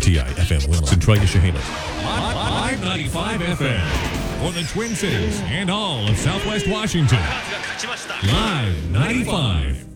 WTI FM Winland, Centralia, Chehalis. Live 95 FM for the Twin Cities and all of Southwest Washington. Live 95.